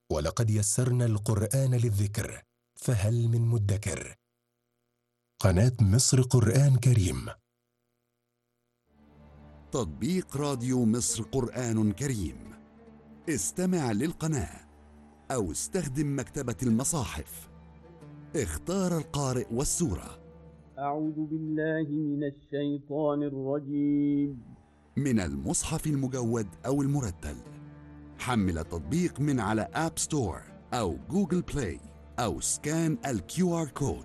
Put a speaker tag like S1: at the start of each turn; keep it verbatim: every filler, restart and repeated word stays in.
S1: ولقد يسرنا القرآن للذكر فهل من مدكر. قناة مصر قرآن كريم.
S2: تطبيق راديو مصر قرآن كريم. استمع للقناة أو استخدم مكتبة المصاحف. اختار القارئ والسورة.
S3: أعوذ بالله من الشيطان الرجيم.
S2: من المصحف المجود أو المرتل. حمل التطبيق من على آب ستور أو جوجل بلاي أو سكان الكيو آر كود